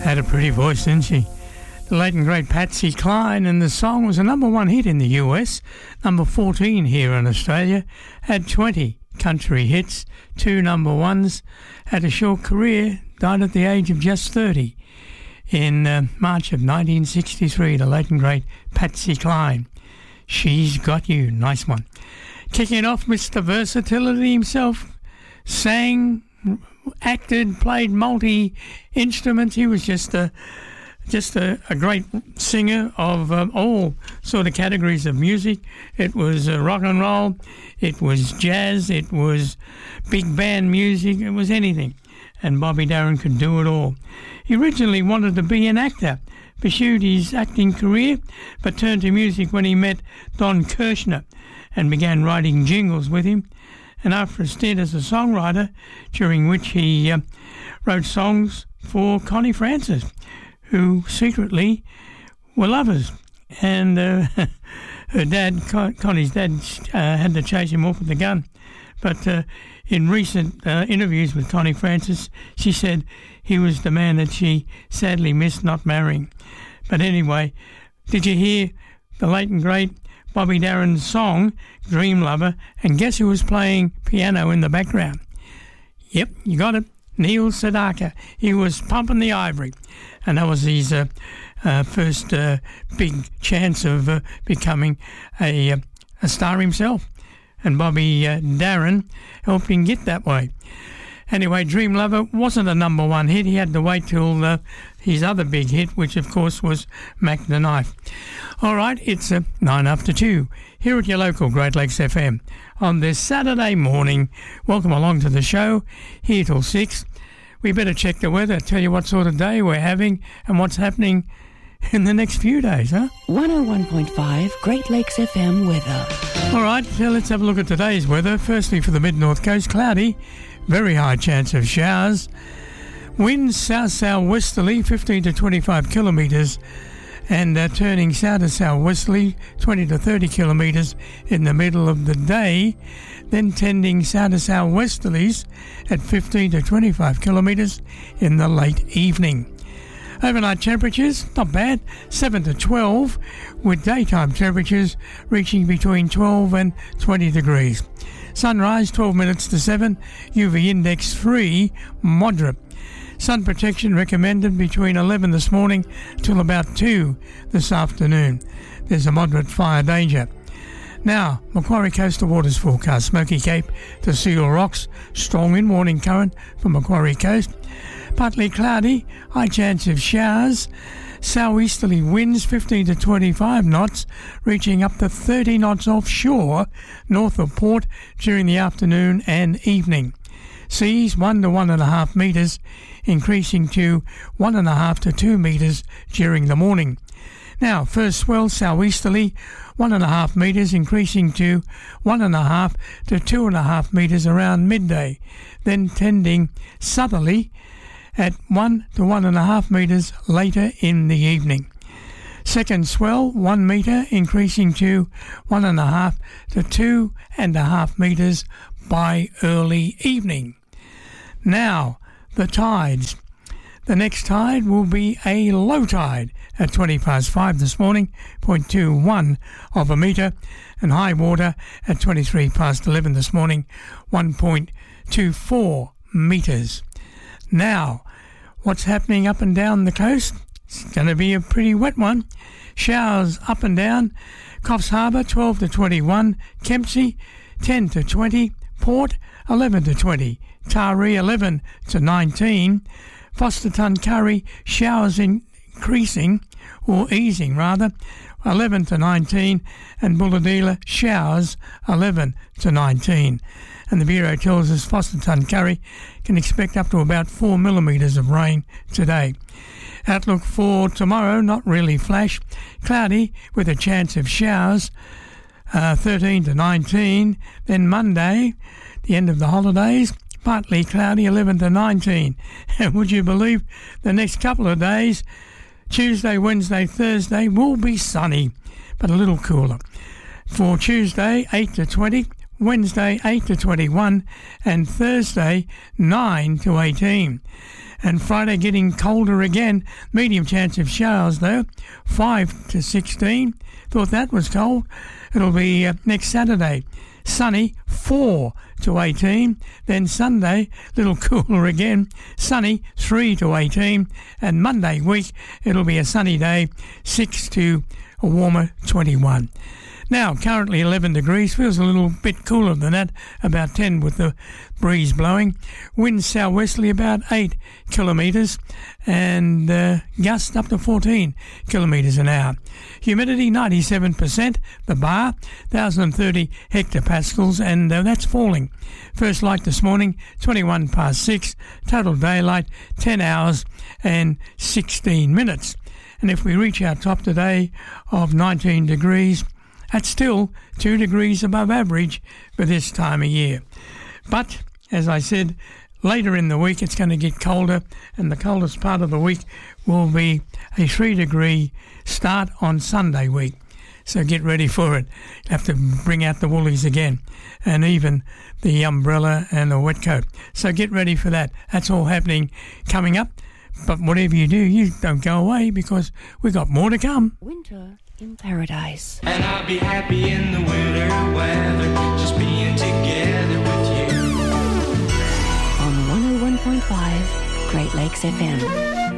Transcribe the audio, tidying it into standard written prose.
Had a pretty voice, didn't she? The late and great Patsy Cline, and the song was a number one hit in the US, number 14 here in Australia, had 20 country hits, 2 number ones, had a short career, died at the age of just 30 in March of 1963, the late and great Patsy Cline. She's Got You, nice one. Kicking off, Mr. Versatility himself, sang, acted, played multi-instruments. He was just a great singer of all sort of categories of music. It was rock and roll, it was jazz, it was big band music, it was anything. And Bobby Darin could do it all. He originally wanted to be an actor, pursued his acting career, but turned to music when he met Don Kirshner and began writing jingles with him. And after a stint as a songwriter, during which he wrote songs for Connie Francis, who secretly were lovers. And her dad, Connie's dad, had to chase him off with a gun. But in recent interviews with Connie Francis, she said he was the man that she sadly missed not marrying. But anyway, did you hear the late and great Bobby Darin's song, Dream Lover, and guess who was playing piano in the background? Yep, you got it, Neil Sedaka. He was pumping the ivory, and that was his first big chance of becoming a star himself. And Bobby Darin helped him get that way. Anyway, Dream Lover wasn't a number one hit. He had to wait till his other big hit, which of course was Mac the Knife. All right, it's 9 after 2 here at your local Great Lakes FM on this Saturday morning. Welcome along to the show, here till 6. We better check the weather, tell you what sort of day we're having and what's happening in the next few days, huh? 101.5 Great Lakes FM weather. All right, so let's have a look at today's weather. Firstly, for the mid-north coast, cloudy, very high chance of showers. Winds south-southwesterly, 15 to 25 kilometres, and turning south to southwesterly, 20 to 30 kilometres in the middle of the day, then tending south to southwesterlies at 15 to 25 kilometres in the late evening. Overnight temperatures, not bad, 7 to 12, with daytime temperatures reaching between 12 and 20 degrees. Sunrise, 12 minutes to 7, UV index 3, moderate. Sun protection recommended between 11 this morning till about 2 this afternoon. There's a moderate fire danger. Now, Macquarie Coastal Waters forecast, Smoky Cape to Seal Rocks, strong in morning current for Macquarie Coast. Partly cloudy, high chance of showers, southeasterly winds 15 to 25 knots, reaching up to 30 knots offshore north of port during the afternoon and evening. Seas 1 to 1.5 metres, increasing to 1.5 to 2 metres during the morning. Now, first swell southeasterly, 1.5 metres, increasing to 1.5 to 2.5 metres around midday, then tending southerly at 1 to 1.5 metres later in the evening. Second swell, 1 metre, increasing to 1.5 to 2.5 metres by early evening. Now, the tides. The next tide will be a low tide at 20 past 5 this morning, 0.21 of a metre, and high water at 23 past 11 this morning, 1.24 metres. Now, what's happening up and down the coast? It's going to be a pretty wet one. Showers up and down. Coffs Harbour, 12 to 21. Kempsey, 10 to 20. Port, 11 to 20. Taree, 11 to 19. Foster Tuncurry, showers increasing, or easing rather, 11 to 19. And Bulahdelah, showers, 11 to 19. And the Bureau tells us Foster Tuncurry can expect up to about 4 millimetres of rain today. Outlook for tomorrow, not really flash. Cloudy with a chance of showers, 13 to 19. Then Monday, the end of the holidays, partly cloudy, 11 to 19. And would you believe the next couple of days, Tuesday, Wednesday, Thursday, will be sunny, but a little cooler. For Tuesday, 8 to 20. Wednesday 8 to 21 and Thursday 9 to 18. And Friday getting colder again. Medium chance of showers though, 5 to 16. Thought that was cold. It'll be next Saturday. Sunny, 4 to 18. Then Sunday, little cooler again. Sunny, 3 to 18. And Monday week, it'll be a sunny day, 6 to a warmer 21. Now, currently 11 degrees, feels a little bit cooler than that, about 10 with the breeze blowing. Wind southwesterly about 8 kilometres and gust up to 14 kilometres an hour. Humidity 97%, the bar 1,030 hectopascals, and that's falling. First light this morning, 21 past 6, total daylight 10 hours and 16 minutes. And if we reach our top today of 19 degrees, that's still 2 degrees above average for this time of year. But, as I said, later in the week it's going to get colder, and the coldest part of the week will be a 3-degree start on Sunday week. So get ready for it. You have to bring out the woolies again, and even the umbrella and the wet coat. So get ready for that. That's all happening coming up. But whatever you do, you don't go away, because we've got more to come. Winter in Paradise. And I'll be happy in the winter weather, just being together with you. On 101.5 Great Lakes FM.